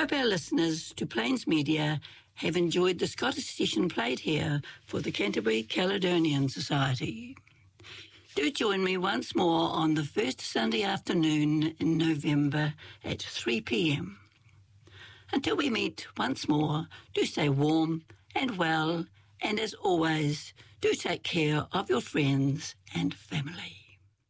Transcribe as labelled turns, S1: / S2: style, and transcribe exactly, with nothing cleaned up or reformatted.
S1: hope our listeners to Plains Media have enjoyed the Scottish session played here for the Canterbury Caledonian Society. Do join me once more on the first Sunday afternoon in November at three p m. Until we meet once more, do stay warm and well, and as always, do take care of your friends and family.